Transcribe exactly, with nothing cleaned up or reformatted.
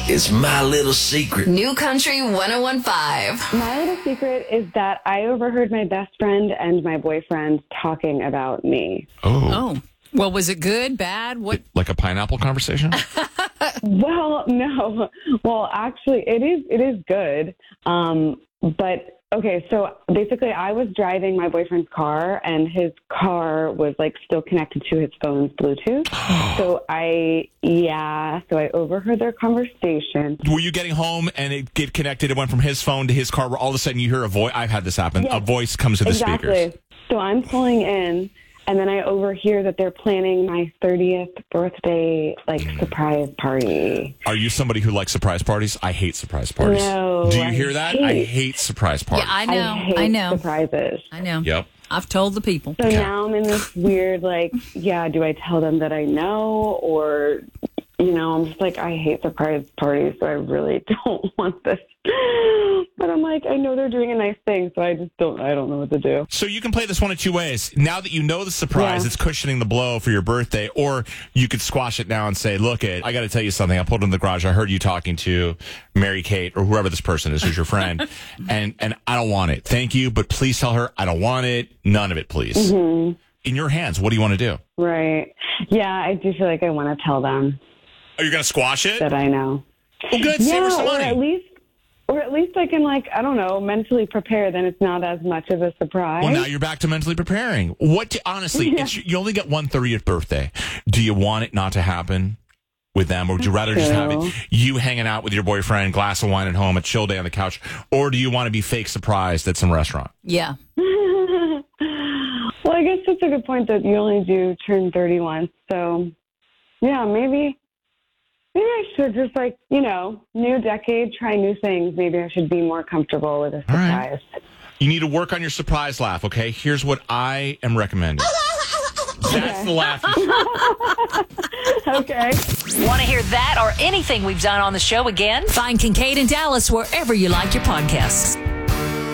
It's my little secret. New Country one oh one point five. My little secret is that I overheard my best friend and my boyfriend talking about me. Oh. Oh. Well, was it good, bad? What? Like a pineapple conversation? Well, no. Well, actually, it is it is good. Um, but, okay, so basically I was driving my boyfriend's car, and his car was, like, still connected to his phone's Bluetooth. so I, yeah, so I overheard their conversation. Were you getting home and it get connected? It went from his phone to his car where all of a sudden you hear a voice. I've had this happen. Yes, a voice comes to the exactly. speakers. So I'm pulling in. And then I overhear that they're planning my thirtieth birthday, like, surprise party. Are you somebody who likes surprise parties? I hate surprise parties. No. Do you I hear that? hate, I hate surprise parties. Yeah, I know. I hate I know. surprises. I know. Yep. I've told the people. So Okay. now I'm in this weird, like, yeah, do I tell them that I know? Or, you know, I'm just like, I hate surprise parties, so I really don't want this. But I'm like, I know they're doing a nice thing, so I just don't, I don't know what to do. So you can play this one of two ways. Now that you know the surprise, Yeah. it's cushioning the blow for your birthday, or you could squash it now and say, look, it, I got to tell you something. I pulled in the garage. I heard you talking to Mary Kate or whoever this person is who's your friend, and, and I don't want it. Thank you, but please tell her I don't want it. None of it, please. Mm-hmm. In your hands, what do you want to do? Right. Yeah, I do feel like I want to tell them Are you going to squash it? that I know. Well, good. Save her Yeah, some or money. at least, or at least I can, like, I don't know, mentally prepare. Then it's not as much of a surprise. Well, now you're back to mentally preparing. What? Do, honestly, Yeah. it's, you only get one thirtieth birthday. Do you want it not to happen with them, or would you rather just have it, you hanging out with your boyfriend, glass of wine at home, a chill day on the couch, or do you want to be fake surprised at some restaurant? Yeah. Well, I guess that's a good point that you only do turn thirty once. So, yeah, maybe, maybe I should just, like, you know, new decade, try new things. Maybe I should be more comfortable with a All right. surprise. You need to work on your surprise laugh, okay? Here's what I am recommending. That's the laugh. Okay. Want to hear that or anything we've done on the show again? Find Kincaid and Dallas wherever you like your podcasts.